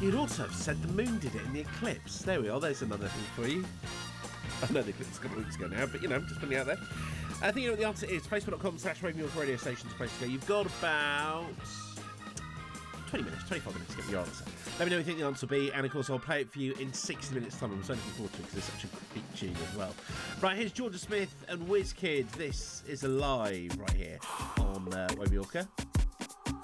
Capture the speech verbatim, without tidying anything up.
You'd also have said the moon did it in the eclipse. There we are. There's another thing for you. I know the eclipse is a couple of weeks ago now, but, you know, just putting it out there. I think you know what the answer is. Facebook.com slash Radio Radio Station's place to go. You've got about twenty minutes, twenty-five minutes to get your answer. Let me know what you think the answer will be, and of course I'll play it for you in sixty minutes time. I'm so looking forward to it because it's such a great tune as well. Right, here's Georgia Smith and WizKid. This is Alive right here on uh, Wavy Orca.